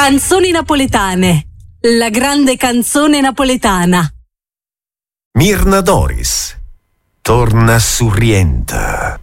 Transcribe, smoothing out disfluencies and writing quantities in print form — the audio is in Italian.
Canzoni napoletane. La grande canzone napoletana. Mirna Doris torna surrienta.